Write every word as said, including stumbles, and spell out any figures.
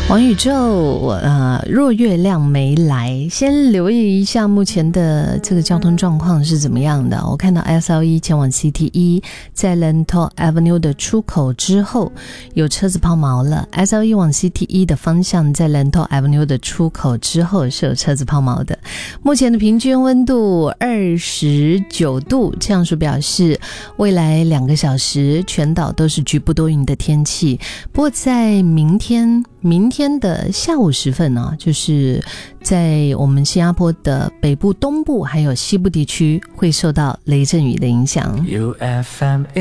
王宇宙，呃，若月亮没来，先留意一下目前的这个交通状况是怎么样的。我看到 S L 一 前往 C T 一 在 Lentor Avenue 的出口之后有车子抛锚了， S L 一 往 C T 一 的方向在 Lentor Avenue 的出口之后是有车子抛锚的。目前的平均温度二十九度，气象署表示未来两个小时全岛都是局部多云的天气，不过在明天明天的下午时分呢、啊，就是在我们新加坡的北部、东部还有西部地区会受到雷阵雨的影响。